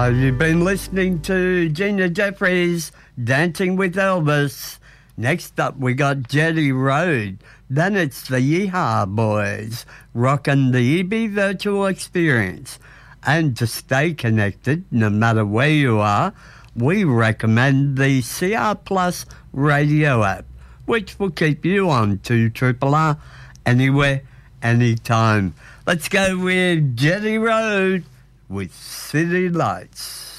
You've been listening to Gina Jeffries, Dancing with Elvis. Next up, we got Jetty Road. Then it's the Yeehaw Boys, rocking the EB Virtual Experience. And to stay connected, no matter where you are, we recommend the CR Plus radio app, which will keep you on 2RRR anywhere, anytime. Let's go with Jetty Road with City Lights.